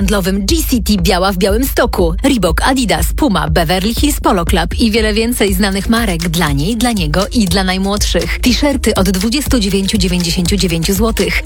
handlowym GCT Biała w Białymstoku. Reebok, Adidas, Puma, Beverly Hills Polo Club i wiele więcej znanych marek dla niej, dla niego i dla najmłodszych. T-shirty od 29,99 zł.